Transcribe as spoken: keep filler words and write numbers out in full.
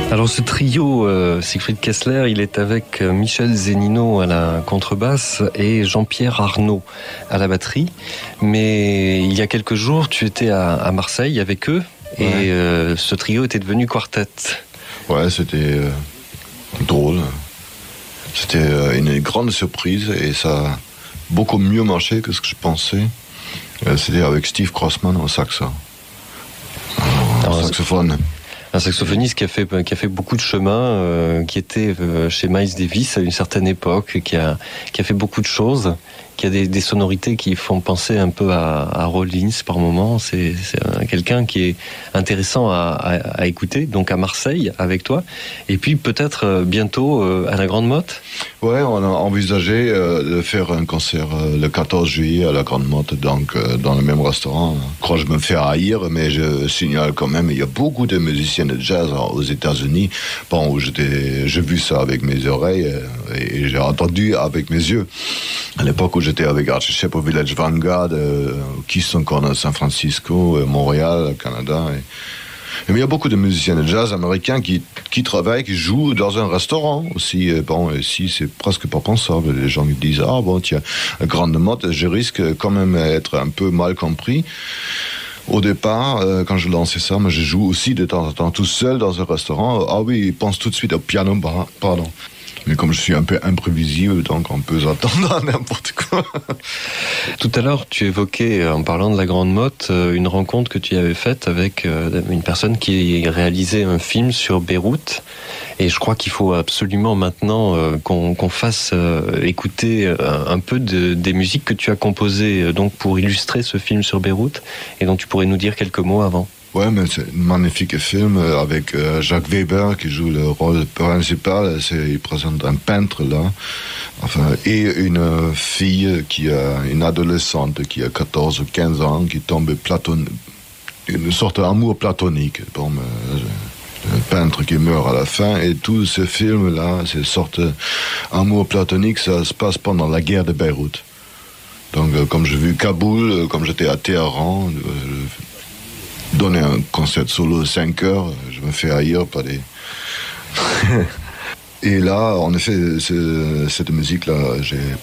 Alors ce trio, euh, Siegfried Kessler, il est avec euh, Michel Zennino à la contrebasse et Jean-Pierre Arnaud à la batterie. Mais il y a quelques jours, tu étais à, à Marseille avec eux et ouais. euh, ce trio était devenu quartet. Ouais, c'était euh, drôle. C'était euh, une grande surprise et ça a beaucoup mieux marché que ce que je pensais. Euh, c'était avec Steve Crossman au saxo, au saxophone. Un saxophoniste qui a fait qui a fait beaucoup de chemin, euh, qui était euh, chez Miles Davis à une certaine époque, qui a qui a fait beaucoup de choses, qui a des, des sonorités qui font penser un peu à, à Rollins par moment. C'est, c'est un, quelqu'un qui est intéressant à, à, à écouter. Donc à Marseille avec toi, et puis peut-être euh, bientôt euh, à la Grande Motte. Ouais, on a envisagé euh, de faire un concert euh, le quatorze juillet à la Grande Motte, donc euh, dans le même restaurant. Je crois que je me fais haïr, mais je signale quand même, il y a beaucoup de musiciens de jazz aux États-Unis. Bon, j'étais, j'ai vu ça avec mes oreilles et, et j'ai entendu avec mes yeux. À l'époque où j'étais avec Archie Shepp au Village Vanguard, euh, Keystone Corner à San Francisco, euh, Montréal, Canada. Et, mais il y a beaucoup de musiciens de jazz américains qui, qui travaillent, qui jouent dans un restaurant aussi. Bon, ici, c'est presque pas pensable. Les gens me disent, ah bon, tiens, Grande Motte, je risque quand même d'être un peu mal compris. Au départ, euh, quand je lançais ça, moi, je joue aussi de temps en temps tout seul dans un restaurant. Ah oui, ils pensent tout de suite au piano, pardon. Mais comme je suis un peu imprévisible, donc on peut s'attendre à n'importe quoi. Tout à l'heure, tu évoquais, en parlant de la Grande Motte, une rencontre que tu avais faite avec une personne qui réalisait un film sur Beyrouth. Et je crois qu'il faut absolument maintenant qu'on, qu'on fasse écouter un peu de, des musiques que tu as composées donc pour illustrer ce film sur Beyrouth. Et donc tu pourrais nous dire quelques mots avant. Ouais, mais c'est un magnifique film avec euh, Jacques Weber qui joue le rôle principal. C'est, il présente un peintre là, enfin, et une fille qui a une adolescente qui a quatorze ou quinze ans qui tombe platon, une sorte d'amour platonique. Bon, euh, un peintre qui meurt à la fin et tout ce film là, cette sorte d'amour platonique, ça se passe pendant la guerre de Beyrouth. Donc, euh, comme j'ai vu Kaboul, euh, comme j'étais à Téhéran. Euh, donner un concert solo de cinq heures, je me fais haïr par des... Et là, en effet, cette musique-là, j'ai